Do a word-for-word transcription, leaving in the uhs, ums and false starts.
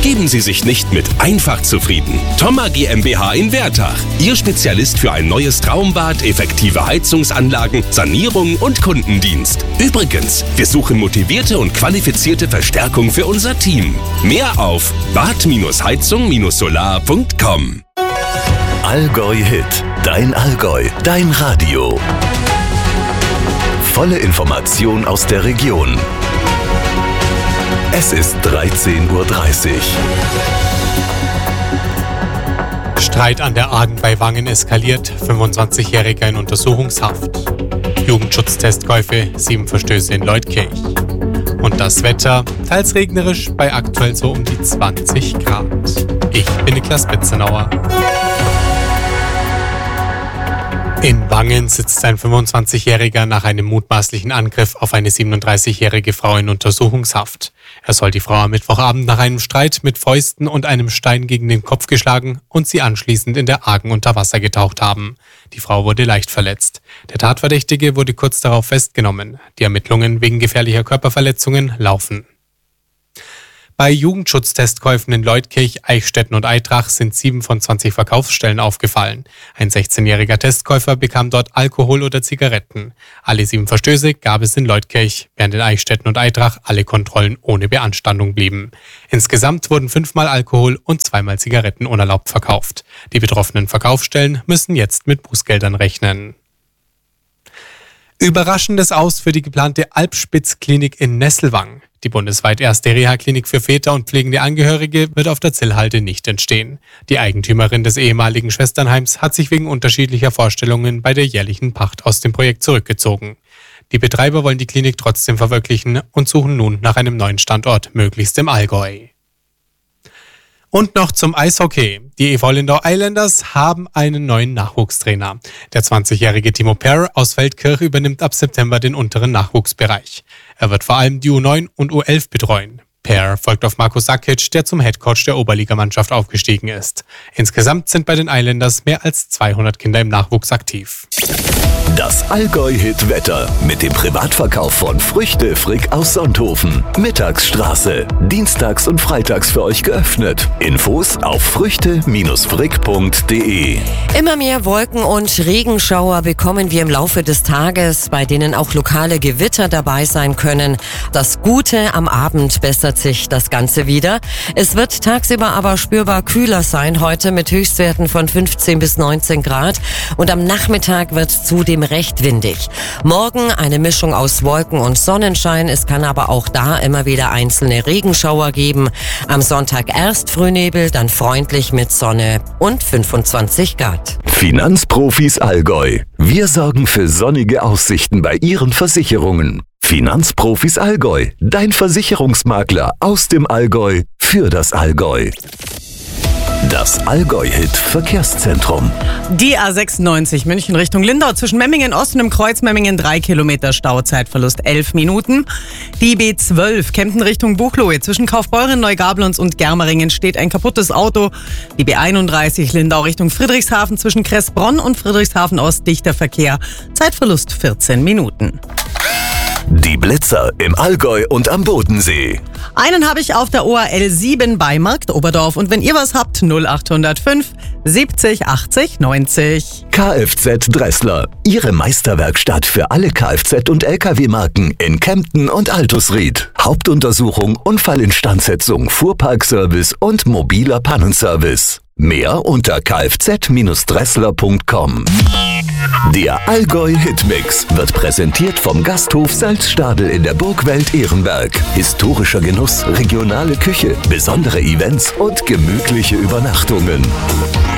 Geben Sie sich nicht mit einfach zufrieden. Thoma GmbH in Wertach. Ihr Spezialist für ein neues Traumbad, effektive Heizungsanlagen, Sanierung und Kundendienst. Übrigens, wir suchen motivierte und qualifizierte Verstärkung für unser Team. Mehr auf bad heizung solar punkt com. Allgäu Hit. Dein Allgäu. Dein Radio. Volle Information aus der Region. Es ist dreizehn Uhr dreißig. Streit an der Aden bei Wangen eskaliert, fünfundzwanzigjähriger in Untersuchungshaft. Jugendschutztestkäufe, sieben Verstöße in Leutkirch. Und das Wetter, teils regnerisch, bei aktuell so um die zwanzig Grad. Ich bin Niklas Betzenauer. In Wangen sitzt ein fünfundzwanzigjähriger nach einem mutmaßlichen Angriff auf eine siebenunddreißigjährige Frau in Untersuchungshaft. Er soll die Frau am Mittwochabend nach einem Streit mit Fäusten und einem Stein gegen den Kopf geschlagen und sie anschließend in der Agen unter Wasser getaucht haben. Die Frau wurde leicht verletzt. Der Tatverdächtige wurde kurz darauf festgenommen. Die Ermittlungen wegen gefährlicher Körperverletzungen laufen. Bei Jugendschutztestkäufen in Leutkirch, Eichstätten und Aitrach sind sieben von zwanzig Verkaufsstellen aufgefallen. Ein sechzehnjähriger Testkäufer bekam dort Alkohol oder Zigaretten. Alle sieben Verstöße gab es in Leutkirch, während in Eichstätten und Aitrach alle Kontrollen ohne Beanstandung blieben. Insgesamt wurden fünfmal Alkohol und zweimal Zigaretten unerlaubt verkauft. Die betroffenen Verkaufsstellen müssen jetzt mit Bußgeldern rechnen. Überraschendes Aus für die geplante Alpspitz-Klinik in Nesselwang. Die bundesweit erste Reha-Klinik für Väter und pflegende Angehörige wird auf der Zillhalde nicht entstehen. Die Eigentümerin des ehemaligen Schwesternheims hat sich wegen unterschiedlicher Vorstellungen bei der jährlichen Pacht aus dem Projekt zurückgezogen. Die Betreiber wollen die Klinik trotzdem verwirklichen und suchen nun nach einem neuen Standort, möglichst im Allgäu. Und noch zum Eishockey. Die E V Lindau Islanders haben einen neuen Nachwuchstrainer. Der zwanzigjährige Timo Perr aus Feldkirch übernimmt ab September den unteren Nachwuchsbereich. Er wird vor allem die U neun und U elf betreuen. Perr folgt auf Marko Sakic, der zum Headcoach der Oberligamannschaft aufgestiegen ist. Insgesamt sind bei den Islanders mehr als zweihundert Kinder im Nachwuchs aktiv. Das Allgäu-Hit-Wetter mit dem Privatverkauf von Früchte Frick aus Sonthofen. Mittagsstraße. Dienstags und freitags für euch geöffnet. Infos auf früchte frick punkt de. Immer mehr Wolken- und Regenschauer bekommen wir im Laufe des Tages, bei denen auch lokale Gewitter dabei sein können. Das Gute am Abend bessert sich das Ganze wieder. Es wird tagsüber aber spürbar kühler sein heute mit Höchstwerten von fünfzehn bis neunzehn Grad und am Nachmittag wird zudem recht windig. Morgen eine Mischung aus Wolken und Sonnenschein. Es kann aber auch da immer wieder einzelne Regenschauer geben. Am Sonntag erst Frühnebel, dann freundlich mit Sonne und fünfundzwanzig Grad. Finanzprofis Allgäu. Wir sorgen für sonnige Aussichten bei Ihren Versicherungen. Finanzprofis Allgäu. Dein Versicherungsmakler aus dem Allgäu für das Allgäu. Das Allgäu-Hit-Verkehrszentrum. Die A sechsundneunzig München Richtung Lindau zwischen Memmingen Ost und dem Kreuz Memmingen drei Kilometer Stau, Zeitverlust elf Minuten. Die B zwölf Kempten Richtung Buchloe zwischen Kaufbeuren, Neugablonz und Germeringen steht ein kaputtes Auto. Die B einunddreißig Lindau Richtung Friedrichshafen zwischen Kressbronn und Friedrichshafen Ost dichter Verkehr, Zeitverlust vierzehn Minuten. Die Blitzer im Allgäu und am Bodensee. Einen habe ich auf der O A L sieben bei Markt Oberdorf. Und wenn ihr was habt, null acht null fünf siebzig achtzig neunzig. Kfz Dressler. Ihre Meisterwerkstatt für alle Kfz- und L K W-Marken in Kempten und Altusried. Hauptuntersuchung, Unfallinstandsetzung, Fuhrparkservice und mobiler Pannenservice. Mehr unter kfz Dressler punkt com. Der Allgäu-Hitmix wird präsentiert vom Gasthof Salzstadel in der Burgwelt Ehrenberg. Historischer Genuss, regionale Küche, besondere Events und gemütliche Übernachtungen.